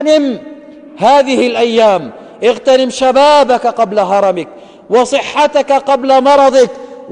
اغتنم هذه الأيام، اغتنم شبابك قبل هرمك، وصحتك قبل مرضك،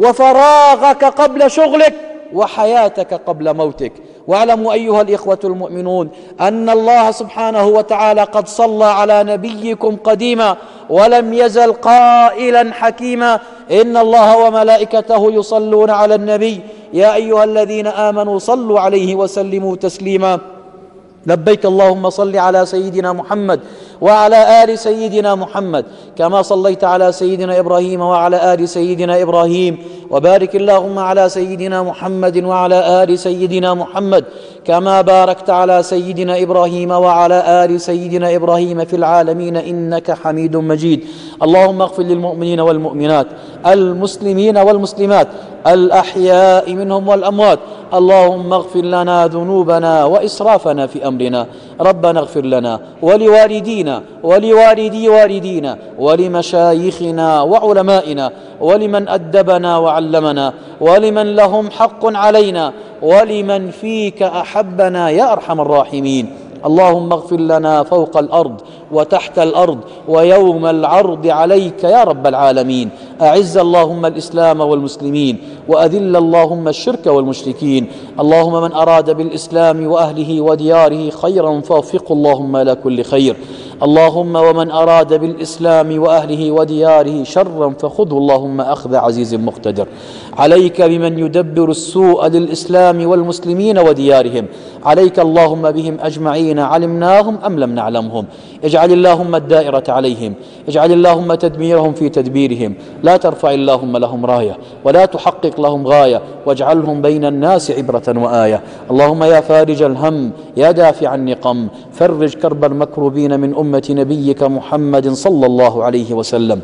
وفراغك قبل شغلك، وحياتك قبل موتك. واعلموا أيها الإخوة المؤمنون أن الله سبحانه وتعالى قد صلى على نبيكم قديما ولم يزل قائلا حكيما: إن الله وملائكته يصلون على النبي يا أيها الذين آمنوا صلوا عليه وسلموا تسليما. لبيك اللهم صل على سيدنا محمد وعلى آل سيدنا محمد كما صليت على سيدنا إبراهيم وعلى آل سيدنا إبراهيم، وبارك اللهم على سيدنا محمد وعلى آل سيدنا محمد كما باركت على سيدنا إبراهيم وعلى آل سيدنا إبراهيم في العالمين إنك حميد مجيد. اللهم اغفر للمؤمنين والمؤمنات، المسلمين والمسلمات، الأحياء منهم والأموات. اللهم اغفر لنا ذنوبنا وإسرافنا في أمرنا. ربنا اغفر لنا ولوالدينا ولوالدي والدينا ولمشايخنا وعلمائنا ولمن أدبنا وعلمنا ولمن لهم حق علينا ولمن فيك أحبنا يا أرحم الراحمين. اللهم اغفر لنا فوق الأرض وتحت الأرض ويوم العرض عليك يا رب العالمين. أعز اللهم الإسلام والمسلمين، وأذل اللهم الشرك والمشركين. اللهم من أراد بالإسلام وأهله ودياره خيرا فوفقه اللهم إلى كل خير. اللهم ومن أراد بالإسلام وأهله ودياره شرا فخذه اللهم أخذ عزيز مقتدر. عليك بمن يدبر السوء للإسلام والمسلمين وديارهم، عليك اللهم بهم أجمعين علمناهم أم لم نعلمهم. اجعل اللهم الدائرة عليهم، اجعل اللهم تدميرهم في تدبيرهم، لا ترفع اللهم لهم راية ولا تحقق لهم غاية، واجعلهم بين الناس عبرة وآية. اللهم يا فارج الهم يا دافع النقم، فرج كرب المكروبين من أمة نبيك محمد صلى الله عليه وسلم.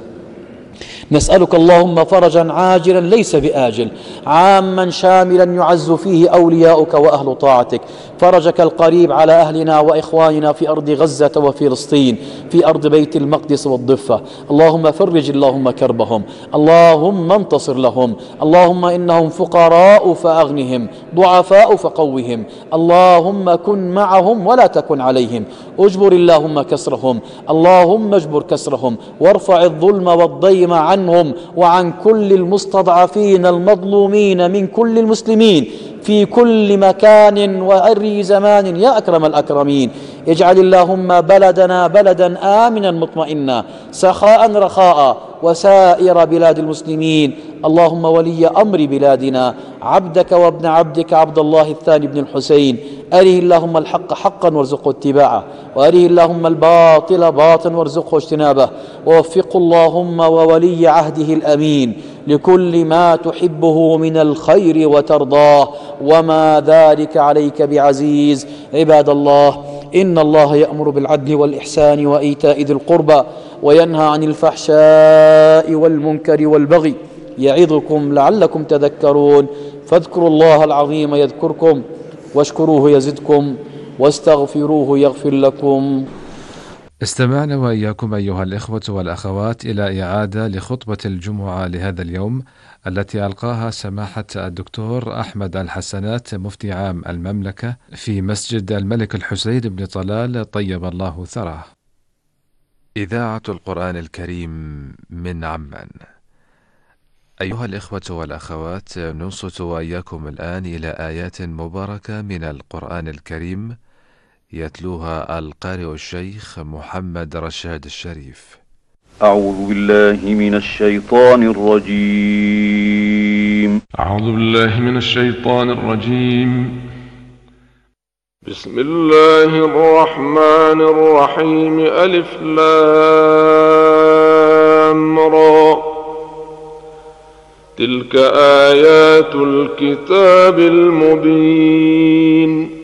نسألك اللهم فرجا عاجلا ليس بآجل، عاما شاملا يعز فيه أولياؤك وأهل طاعتك. فرجك القريب على أهلنا وإخواننا في أرض غزة وفلسطين، في أرض بيت المقدس والضفة. اللهم فرج اللهم كربهم، اللهم انتصر لهم. اللهم إنهم فقراء فأغنهم، ضعفاء فقوهم. اللهم كن معهم ولا تكن عليهم، اجبر اللهم كسرهم، اللهم اجبر كسرهم، وارفع الظلم والضيم عنهم وعن كل المستضعفين المظلومين من كل المسلمين في كل مكان وأي زمان يا أكرم الأكرمين. اجعل اللهم بلدنا بلدا آمنا مطمئنا سخاء رخاء وسائر بلاد المسلمين. اللهم ولي أمر بلادنا عبدك وابن عبدك عبد الله الثاني بن الحسين، أريه اللهم الحق حقا وارزقه اتباعه، وأريه اللهم الباطل باطلا وارزقه اجتنابه، ووفقه اللهم وولي عهده الأمين لكل ما تحبه من الخير وترضاه، وما ذلك عليك بعزيز. عباد الله، إن الله يأمر بالعدل والإحسان وإيتاء ذي القربى وينهى عن الفحشاء والمنكر والبغي يعظكم لعلكم تذكرون. فاذكروا الله العظيم يذكركم، واشكروه يزدكم، واستغفروه يغفر لكم. استمعنا وإياكم أيها الإخوة والأخوات إلى إعادة لخطبة الجمعة لهذا اليوم التي ألقاها سماحة الدكتور أحمد الحسنات مفتي عام المملكة في مسجد الملك الحسين بن طلال طيب الله ثراه. إذاعة القرآن الكريم من عمان. أيها الإخوة والأخوات، ننصت وإياكم الآن إلى آيات مباركة من القرآن الكريم يتلوها القارئ الشيخ محمد رشاد الشريف. أعوذ بالله من الشيطان الرجيم. أعوذ بالله من الشيطان الرجيم. بسم الله الرحمن الرحيم. ألف لام را. تلك آيات الكتاب المبين.